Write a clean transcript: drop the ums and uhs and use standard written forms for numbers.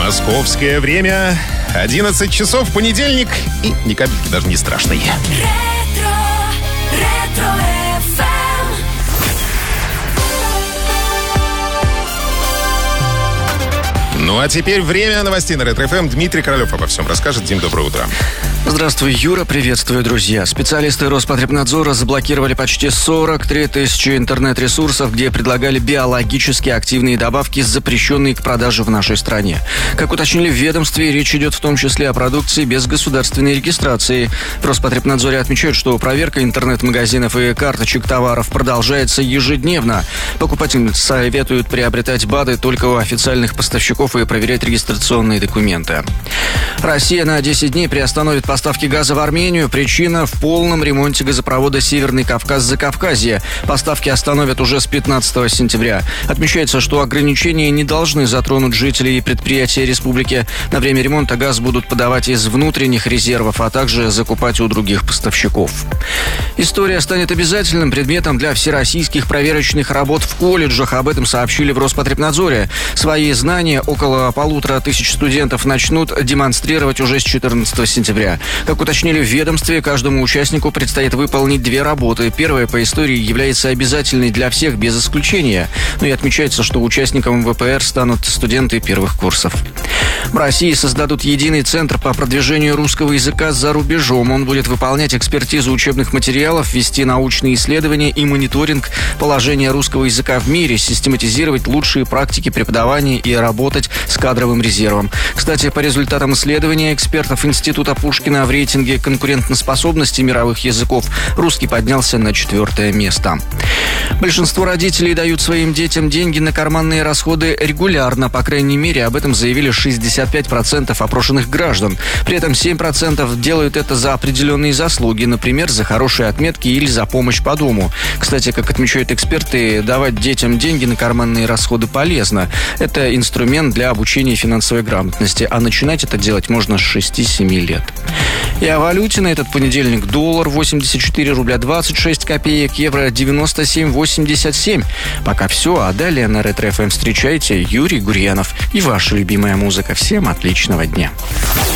Московское время 11 часов, понедельник, и ни капельки даже не страшный. Ну а теперь время новостей на Ретро-ФМ. Дмитрий Королев обо всем расскажет. Дим, доброе утро. Здравствуй, Юра. Приветствую, друзья. Специалисты Роспотребнадзора заблокировали почти 43 тысячи интернет-ресурсов, где предлагали биологически активные добавки, запрещенные к продаже в нашей стране. Как уточнили в ведомстве, речь идет в том числе о продукции без государственной регистрации. В Роспотребнадзоре отмечают, что проверка интернет-магазинов и карточек товаров продолжается ежедневно. Покупателям советуют приобретать БАДы только у официальных поставщиков и проверять регистрационные документы. Россия на 10 дней приостановит поставки газа в Армению. Причина в полном ремонте газопровода «Северный Кавказ-Закавказье». Поставки остановят уже с 15 сентября. Отмечается, что ограничения не должны затронуть жителей и предприятия республики. На время ремонта газ будут подавать из внутренних резервов, а также закупать у других поставщиков. История станет обязательным предметом для всероссийских проверочных работ в колледжах. Об этом сообщили в Роспотребнадзоре. Свои знания около 1500 студентов начнут демонстрировать уже с 14 сентября. Как уточнили в ведомстве, каждому участнику предстоит выполнить 2 работы. Первая по истории является обязательной для всех без исключения. Но и отмечается, что участником ВПР станут студенты первых курсов. В России создадут единый центр по продвижению русского языка за рубежом. Он будет выполнять экспертизу учебных материалов, вести научные исследования и мониторинг положения русского языка в мире, систематизировать лучшие практики преподавания и работать с кадровым резервом. Кстати, по результатам исследования экспертов Института Пушкина в рейтинге конкурентоспособности мировых языков русский поднялся на 4 место. Большинство родителей дают своим детям деньги на карманные расходы регулярно. По крайней мере, об этом заявили 65% опрошенных граждан. При этом 7% делают это за определенные заслуги, например, за хорошие отметки или за помощь по дому. Кстати, как отмечают эксперты, давать детям деньги на карманные расходы полезно. Это инструмент для обучения финансовой грамотности, а начинать это делать можно с 6-7 лет. И о валюте на этот понедельник: доллар 84 рубля 26 копеек, евро 97,87. Пока все, а далее на Ретро-ФМ встречайте Юрий Гурьянов и ваша любимая музыка. Всем отличного дня.